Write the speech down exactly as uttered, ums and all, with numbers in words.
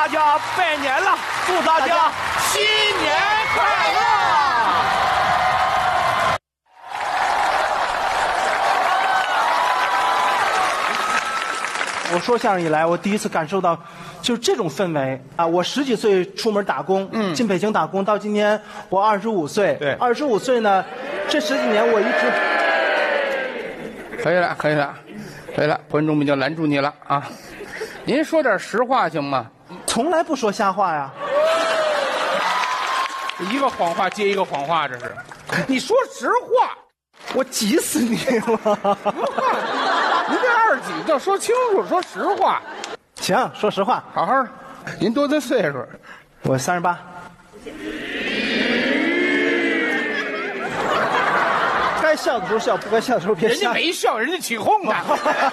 大家拜年了，祝大家新年快乐！ 我说相声以来，我第一次感受到，就是这种氛围啊！我十几岁出门打工，嗯，进北京打工，到今年我二十五岁， 对， 二十五岁呢，这十几年我一直， 可以了，可以了，可以了，观众们就拦住你了啊！您说点实话行吗？ 从来不说瞎话呀。 一个谎话接一个谎话，这是。你说实话， 我急死你了！ 您这二几就说清楚，说实话。 行，说实话， 好好的。您多大岁数？ 我三十八。该笑的时候笑，不该笑的时候别笑。 人家没笑，人家起哄呢。